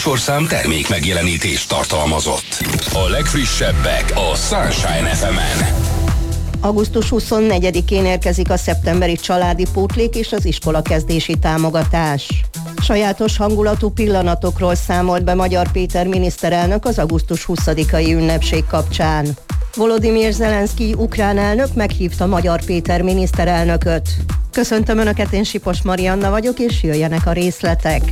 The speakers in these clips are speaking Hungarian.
műsorszám termék megjelenítést tartalmazott. A legfrissebbek a Sunshine FM-en. Augusztus 24-én érkezik a szeptemberi családi pótlék és az iskolakezdési támogatás. Sajátos hangulatú pillanatokról számolt be Magyar Péter miniszterelnök az augusztus 20-ai ünnepség kapcsán. Volodymyr Zelenszkij ukrán elnök meghívta Magyar Péter miniszterelnököt. Köszöntöm Önöket, én Sipos Marianna vagyok, és jöjjenek a részletek.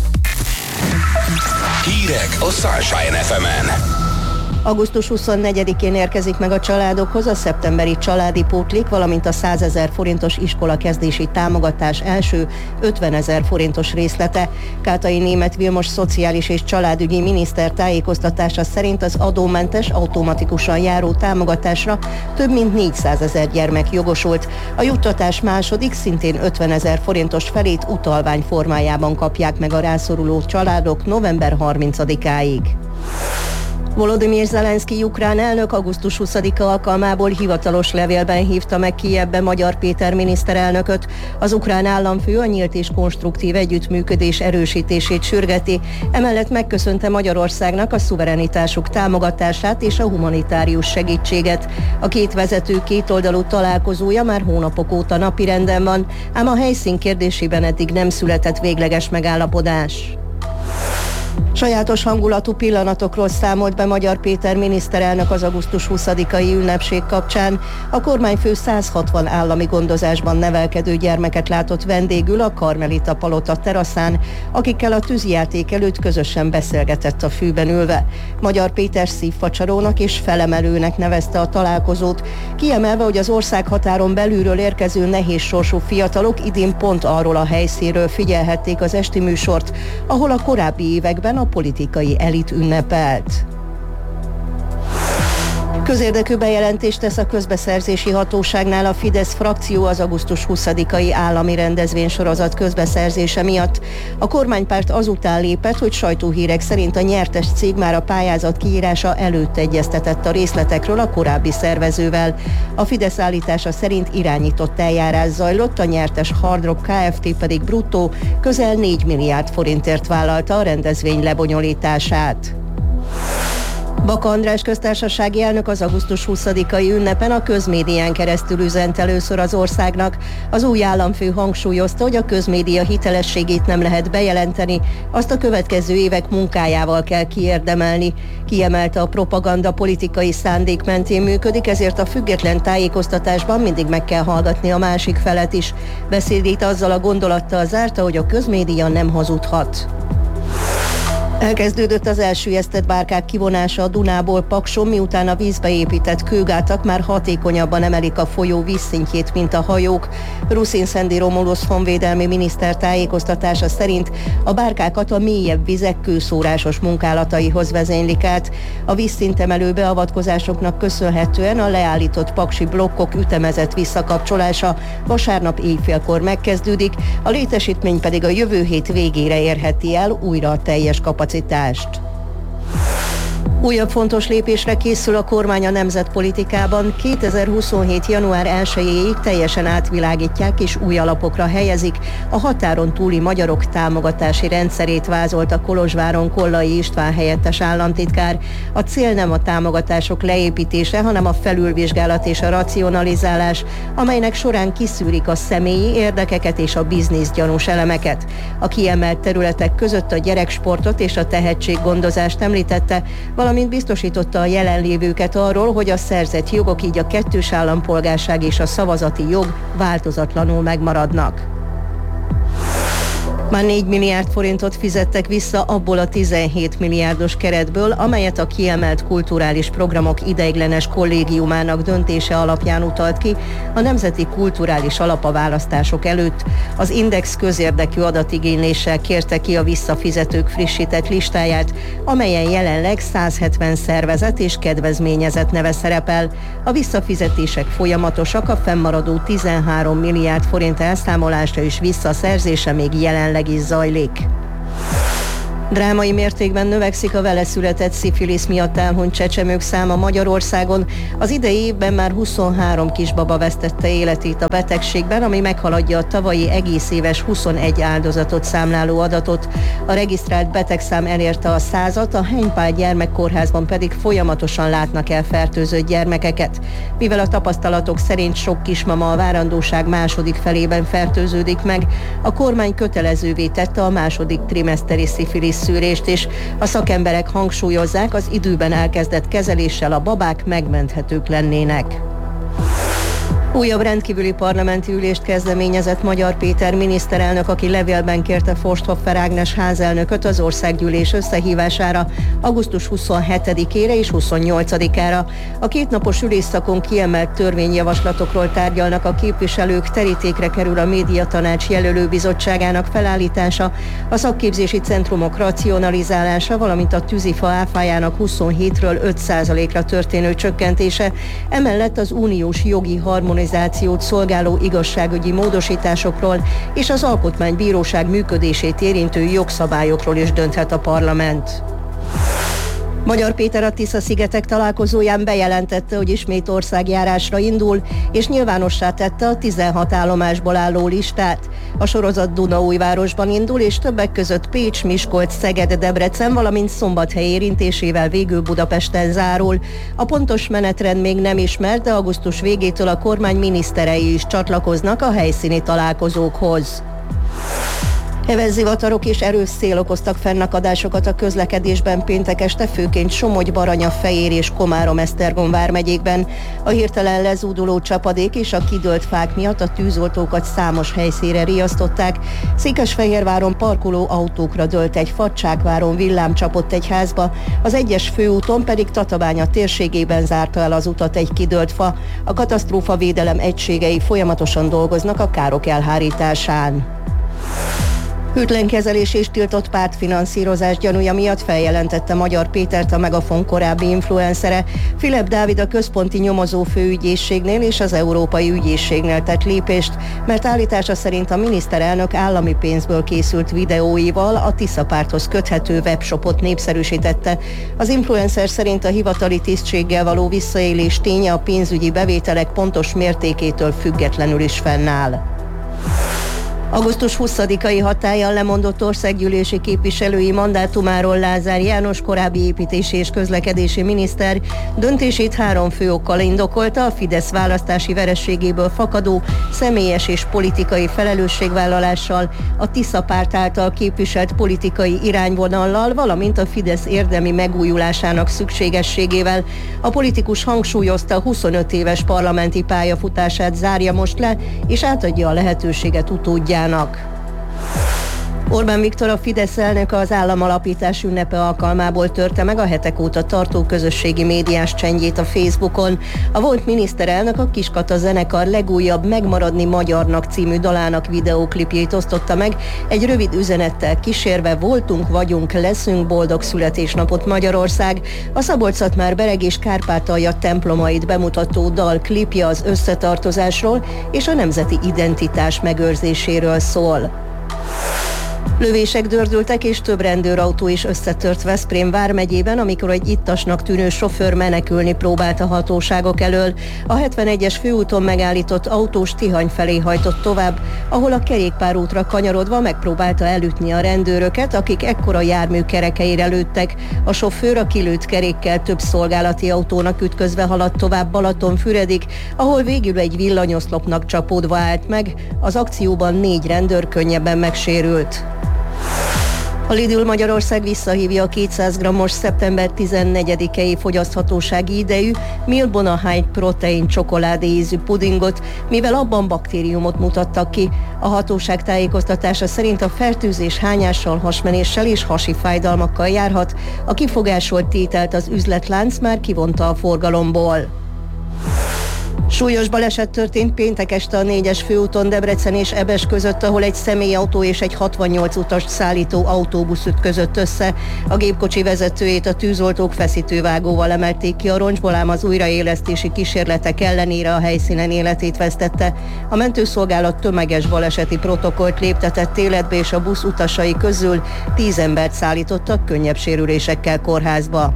Hírek a Sunshine FM-en. Augusztus 24-én érkezik meg a családokhoz a szeptemberi családi pótlék, valamint a 100 000 forintos iskolakezdési támogatás első 50 000 forintos részlete. Kátai Németh Vilmos szociális és családügyi miniszter tájékoztatása szerint az adómentes, automatikusan járó támogatásra több mint 400 000 gyermek jogosult. A juttatás második, szintén 50 000 forintos felét utalvány formájában kapják meg a rászoruló családok november 30-áig. Volodymyr Zelenszkij ukrán elnök augusztus 20-a alkalmából hivatalos levélben hívta meg Kijevbe Magyar Péter miniszterelnököt. Az ukrán államfő a nyílt és konstruktív együttműködés erősítését sürgeti, emellett megköszönte Magyarországnak a szuverenitásuk támogatását és a humanitárius segítséget. A két vezető kétoldalú találkozója már hónapok óta napirenden van, ám a helyszín kérdésében eddig nem született végleges megállapodás. Sajátos hangulatú pillanatokról számolt be Magyar Péter miniszterelnök az augusztus 20-ai ünnepség kapcsán. A kormányfő 160 állami gondozásban nevelkedő gyermeket látott vendégül a Karmelita Palota teraszán, akikkel a tűzijáték előtt közösen beszélgetett a fűben ülve. Magyar Péter szívfacsarónak és felemelőnek nevezte a találkozót, kiemelve, hogy az országhatáron belülről érkező nehéz sorsú fiatalok idén pont arról a helyszínről figyelhették az esti műsort, ahol a korábbi években a politikai elit ünnepelt. Közérdekű bejelentést tesz a közbeszerzési hatóságnál a Fidesz frakció az augusztus 20-ai állami rendezvénysorozat közbeszerzése miatt. A kormánypárt azután lépett, hogy sajtóhírek szerint a nyertes cég már a pályázat kiírása előtt egyeztetett a részletekről a korábbi szervezővel. A Fidesz állítása szerint irányított eljárás zajlott, a nyertes Hard Rock Kft. Pedig bruttó közel 4 milliárd forintért vállalta a rendezvény lebonyolítását. Baka András köztársasági elnök az augusztus 20-ai ünnepen a közmédián keresztül üzent először az országnak. Az új államfő hangsúlyozta, hogy a közmédia hitelességét nem lehet bejelenteni, azt a következő évek munkájával kell kiérdemelni. Kiemelte, a propaganda politikai szándék mentén működik, ezért a független tájékoztatásban mindig meg kell hallgatni a másik felet is. Beszédét azzal a gondolattal zárta, hogy a közmédia nem hazudhat. Elkezdődött az elsüllyesztett bárkák kivonása a Dunából Pakson, miután a vízbe épített kőgátak már hatékonyabban emelik a folyó vízszintjét, mint a hajók. Ruszin Szendi Romulusz honvédelmi miniszter tájékoztatása szerint a bárkákat a mélyebb vizek kőszórásos munkálataihoz vezénylik át. A vízszintemelő beavatkozásoknak köszönhetően a leállított paksi blokkok ütemezett visszakapcsolása vasárnap éjfélkor megkezdődik, a létesítmény pedig a jövő hét végére érheti el újra a teljes kapacitást. Újabb fontos lépésre készül a kormány a nemzetpolitikában. 2027. január 1-éig teljesen átvilágítják és új alapokra helyezik a határon túli magyarok támogatási rendszerét, vázolta Kolozsváron Kollai István helyettes államtitkár. A cél nem a támogatások leépítése, hanem a felülvizsgálat és a racionalizálás, amelynek során kiszűrik a személyi érdekeket és a bizniszgyanús elemeket. A kiemelt területek között a gyereksportot és a tehetséggondozást említette, valamint biztosította a jelenlévőket arról, hogy a szerzett jogok, így a kettős állampolgárság és a szavazati jog változatlanul megmaradnak. Már 4 milliárd forintot fizettek vissza abból a 17 milliárdos keretből, amelyet a kiemelt kulturális programok ideiglenes kollégiumának döntése alapján utalt ki a Nemzeti Kulturális Alap a választások előtt. Az Index közérdekű adatigényléssel kérte ki a visszafizetők frissített listáját, amelyen jelenleg 170 szervezet és kedvezményezett neve szerepel. A visszafizetések folyamatosak, a fennmaradó 13 milliárd forint elszámolása és visszaszerzése még jelenleg is zajlik. Drámai mértékben növekszik a vele született szifilisz miatt elhunyt csecsemők száma Magyarországon. Az idei évben már 23 kisbaba vesztette életét a betegségben, ami meghaladja a tavalyi egész éves 21 áldozatot számláló adatot. A regisztrált betegszám elérte a 100-at, a Henypál gyermekkórházban pedig folyamatosan látnak el fertőzött gyermekeket. Mivel a tapasztalatok szerint sok kismama a várandóság második felében fertőződik meg, a kormány kötelezővé tette a második trimeszteri szifilisz szűrést is. A szakemberek hangsúlyozzák, az időben elkezdett kezeléssel a babák megmenthetők lennének. Újabb rendkívüli parlamenti ülést kezdeményezett Magyar Péter miniszterelnök, aki levélben kérte Forsthoffer Ágnes házelnököt az országgyűlés összehívására augusztus 27-ére és 28-ára. A kétnapos ülésszakon kiemelt törvényjavaslatokról tárgyalnak a képviselők, terítékre kerül a médiatanács jelölőbizottságának felállítása, a szakképzési centrumok racionalizálása, valamint a tűzifa áfájának 27-ről 5%-ra történő csökkentése, emellett az uniós jogi harmonizációt szolgáló igazságügyi módosításokról és az Alkotmánybíróság működését érintő jogszabályokról is dönthet a parlament. Magyar Péter a Tisza-szigetek találkozóján bejelentette, hogy ismét országjárásra indul, és nyilvánossá tette a 16 állomásból álló listát. A sorozat Dunaújvárosban indul, és többek között Pécs, Miskolc, Szeged, Debrecen, valamint Szombathely érintésével végül Budapesten zárul. A pontos menetrend még nem ismert, de augusztus végétől a kormány miniszterei is csatlakoznak a helyszíni találkozókhoz. Heves zivatarok és erős szél okoztak fennakadásokat a közlekedésben péntek este, főként Somogy, Baranya, Fejér és Komárom-Esztergom vármegyékben. A hirtelen lezúduló csapadék és a kidőlt fák miatt a tűzoltókat számos helyszínre riasztották. Székesfehérváron parkoló autókra dőlt egy fa, Csákváron villám csapott egy házba, az egyes főúton pedig Tatabánya térségében zárta el az utat egy kidőlt fa. A katasztrófavédelem egységei folyamatosan dolgoznak a károk elhárításán. Hűtlenkezelés és tiltott pártfinanszírozás gyanúja miatt feljelentette Magyar Pétert a Megafon korábbi influencere. Filip Dávid a központi nyomozó főügyészségnél és az Európai Ügyészségnél tett lépést, mert állítása szerint a miniszterelnök állami pénzből készült videóival a Tisza párthoz köthető webshopot népszerűsítette. Az influencer szerint a hivatali tisztséggel való visszaélés ténye a pénzügyi bevételek pontos mértékétől függetlenül is fennáll. Augusztus 20-ai hatállyal lemondott országgyűlési képviselői mandátumáról Lázár János korábbi építési és közlekedési miniszter döntését 3 fő okkal indokolta: a Fidesz választási vereségéből fakadó személyes és politikai felelősségvállalással, a Tisza párt által képviselt politikai irányvonallal, valamint a Fidesz érdemi megújulásának szükségességével. A politikus hangsúlyozta, 25 éves parlamenti pályafutását zárja most le, és átadja a lehetőséget utódjának. Orbán Viktor, a Fidesz elnöke az államalapítás ünnepe alkalmából törte meg a hetek óta tartó közösségi médiás csendjét a Facebookon. A volt miniszterelnök a Kiskata zenekar legújabb Megmaradni magyarnak című dalának videóklipjét osztotta meg, egy rövid üzenettel kísérve: voltunk, vagyunk, leszünk, boldog születésnapot Magyarország. A Szabolcs-Szatmár-Bereg és Kárpátalja templomait bemutató dal klipje az összetartozásról és a nemzeti identitás megőrzéséről szól. Lövések dördültek és több rendőrautó is összetört Veszprém vármegyében, amikor egy ittasnak tűnő sofőr menekülni próbált a hatóságok elől. A 71-es főúton megállított autós Tihany felé hajtott tovább, ahol a kerékpárútra kanyarodva megpróbálta elütni a rendőröket, akik ekkor a jármű kerekeire lőttek. A sofőr a kilőtt kerékkel több szolgálati autónak ütközve haladt tovább Balatonfüredig, ahol végül egy villanyoszlopnak csapódva állt meg. Az akcióban 4 rendőr könnyebben megsérült. A Lidl Magyarország visszahívja a 200 g-os szeptember 14-i fogyaszthatósági idejű Milbona High Protein csokoládé ízű pudingot, mivel abban baktériumot mutattak ki. A hatóság tájékoztatása szerint a fertőzés hányással, hasmenéssel és hasi fájdalmakkal járhat. A kifogásolt tételt az üzletlánc már kivonta a forgalomból. Súlyos baleset történt péntek este a 4-es főúton Debrecen és Ebes között, ahol egy személyautó és egy 68 utast szállító autóbusz ütközött össze. A gépkocsi vezetőjét a tűzoltók feszítővágóval emelték ki a roncsból, ám az újraélesztési kísérletek ellenére a helyszínen életét vesztette. A mentőszolgálat tömeges baleseti protokollt léptetett életbe, és a busz utasai közül 10 embert szállítottak könnyebb sérülésekkel kórházba.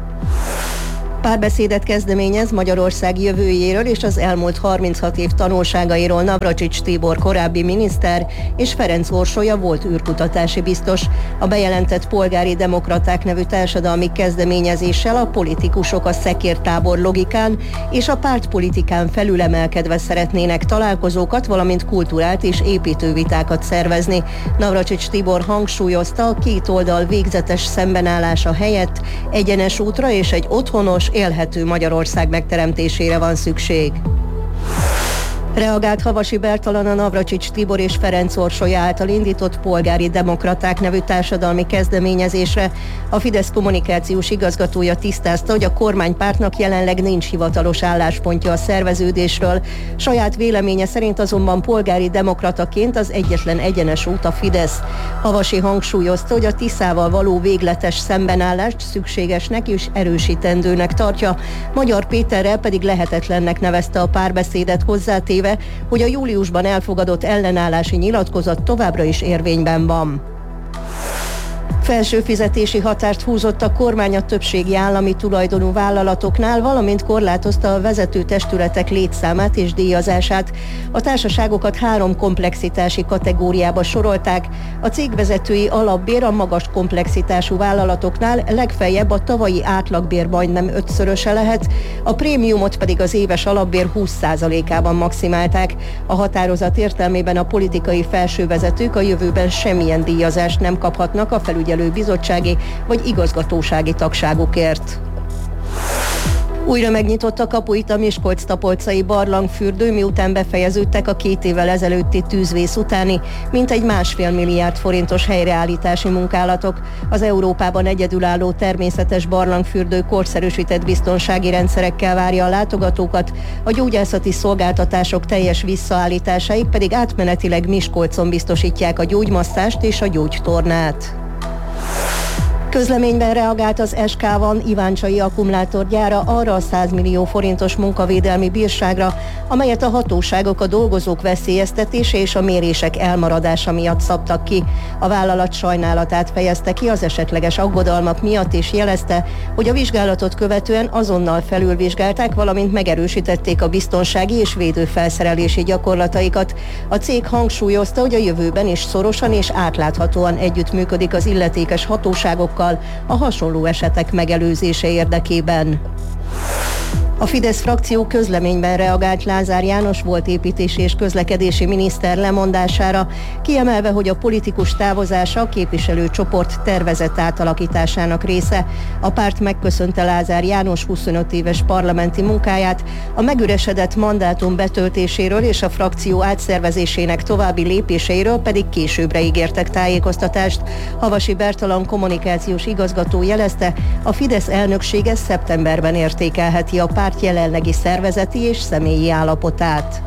Párbeszédet kezdeményez Magyarország jövőjéről és az elmúlt 36 év tanulságairól Navracsics Tibor korábbi miniszter és Ferenc Orsolya volt űrkutatási biztos. A bejelentett Polgári Demokraták nevű társadalmi kezdeményezéssel a politikusok a szekértábor logikán és a pártpolitikán felülemelkedve szeretnének találkozókat, valamint kulturált és építő vitákat szervezni. Navracsics Tibor hangsúlyozta, a két oldal végzetes szembenállása helyett egyenes útra és egy otthonos, élhető Magyarország megteremtésére van szükség. Reagált Havasi Bertalan a Navracsics Tibor és Ferenc Orsolya által indított Polgári Demokraták nevű társadalmi kezdeményezésre. A Fidesz kommunikációs igazgatója tisztázta, hogy a kormánypártnak jelenleg nincs hivatalos álláspontja a szerveződésről. Saját véleménye szerint azonban polgári demokrataként az egyetlen egyenes út a Fidesz. Havasi hangsúlyozta, hogy a Tiszával való végletes szembenállást szükségesnek és erősítendőnek tartja. Magyar Péterrel pedig lehetetlennek nevezte a párbeszédet, hozzátéve, hogy a júliusban elfogadott ellenállási nyilatkozat továbbra is érvényben van. Felső fizetési határt húzott a kormány a többségi állami tulajdonú vállalatoknál, valamint korlátozta a vezető testületek létszámát és díjazását. A társaságokat 3 komplexitási kategóriába sorolták. A cégvezetői alapbér a magas komplexitású vállalatoknál legfeljebb a tavalyi átlagbér majdnem 5-szöröse lehet, a prémiumot pedig az éves alapbér 20%-ában maximálták. A határozat értelmében a politikai felsővezetők a jövőben semmilyen díjazást nem kaphatnak a felügyelő bizottsági vagy igazgatósági tagságukért. Újra megnyitotta kapuit a Miskolc-Tapolcai barlangfürdő, miután befejeződtek a 2 évvel ezelőtti tűzvész utáni mintegy 1,5 milliárd forintos helyreállítási munkálatok. Az Európában egyedülálló természetes barlangfürdő korszerűsített biztonsági rendszerekkel várja a látogatókat, a gyógyászati szolgáltatások teljes visszaállításáig pedig átmenetileg Miskolcon biztosítják a gyógymasszást és a gyógytornát. Közleményben reagált az SK-van Iváncsai akkumulátorgyára arra a 100 millió forintos munkavédelmi bírságra, amelyet a hatóságok a dolgozók veszélyeztetése és a mérések elmaradása miatt szabtak ki. A vállalat sajnálatát fejezte ki az esetleges aggodalmak miatt, és jelezte, hogy a vizsgálatot követően azonnal felülvizsgálták, valamint megerősítették a biztonsági és védőfelszerelési gyakorlataikat. A cég hangsúlyozta, hogy a jövőben is szorosan és átláthatóan együttműködik az illetékes hatóságokkal a hasonló esetek megelőzése érdekében. A Fidesz frakció közleményben reagált Lázár János volt építési és közlekedési miniszter lemondására, kiemelve, hogy a politikus távozása a képviselőcsoport tervezett átalakításának része. A párt megköszönte Lázár János 25 éves parlamenti munkáját, a megüresedett mandátum betöltéséről és a frakció átszervezésének további lépéseiről pedig későbbre ígértek tájékoztatást. Havasi Bertalan kommunikációs igazgató jelezte, a Fidesz elnöksége szeptemberben értékelheti a párt jelenlegi szervezeti és személyi állapotát.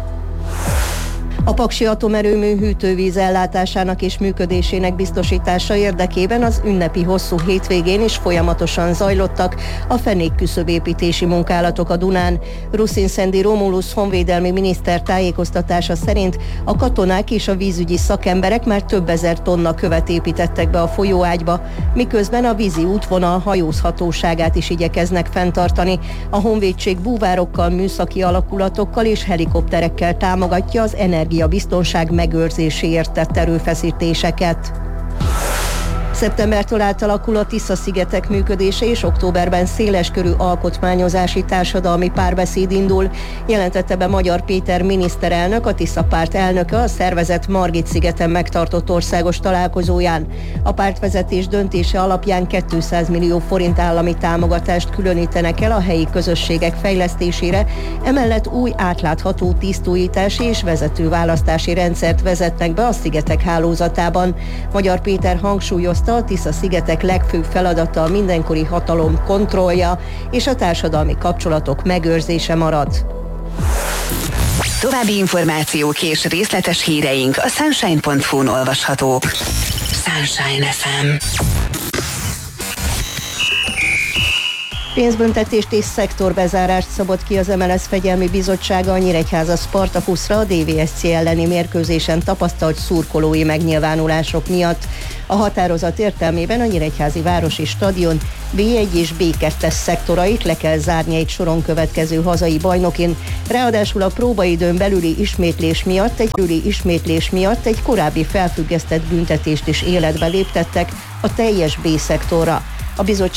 A Paksi atomerőmű hűtővíz ellátásának és működésének biztosítása érdekében az ünnepi hosszú hétvégén is folyamatosan zajlottak a fenékküszöbépítési munkálatok a Dunán. Ruszin-Szendi Romulus honvédelmi miniszter tájékoztatása szerint a katonák és a vízügyi szakemberek már több ezer tonna követ építettek be a folyóágyba, miközben a vízi útvonal hajózhatóságát is igyekeznek fenntartani. A honvédség búvárokkal, műszaki alakulatokkal és helikopterekkel támogatja az energiabiztonság megőrzéséért tett erőfeszítéseket. Szeptembertől átalakul a Tisza-szigetek működése, és októberben széleskörű alkotmányozási társadalmi párbeszéd indul, jelentette be Magyar Péter miniszterelnök, a Tisza párt elnöke a szervezet Margit-szigeten megtartott országos találkozóján. A pártvezetés döntése alapján 200 millió forint állami támogatást különítenek el a helyi közösségek fejlesztésére, emellett új átlátható tisztújítási és vezetőválasztási rendszert vezetnek be a szigetek hálózatában. Magyar Péter hangsúlyozta, a Tisza-szigetek legfőbb feladata a mindenkori hatalom kontrollja és a társadalmi kapcsolatok megőrzése marad. További információk és részletes híreink a sunshine.hu-n olvashatók. Sunshine FM. Pénzbüntetést és szektorbezárást szabott ki az MLS Fegyelmi Bizottsága a Nyíregyháza Spartakuszra a DVSC elleni mérkőzésen tapasztalt szurkolói megnyilvánulások miatt. A határozat értelmében a Nyíregyházi Városi Stadion B1 és B2-es szektorait le kell zárni egy soron következő hazai bajnokin, ráadásul a próbaidőn belüli ismétlés miatt egy korábbi felfüggesztett büntetést is életbe léptettek a teljes B szektorra. A bizottság